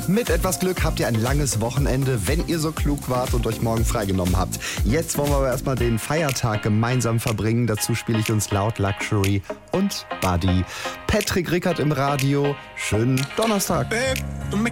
Mit etwas Glück habt ihr ein langes Wochenende, wenn ihr so klug wart und euch morgen freigenommen habt. Jetzt wollen wir aber erstmal den Feiertag gemeinsam verbringen. Dazu spiele ich uns Loud Luxury und Buddy. Patrick Rickard im Radio. Schönen Donnerstag. Babe, du me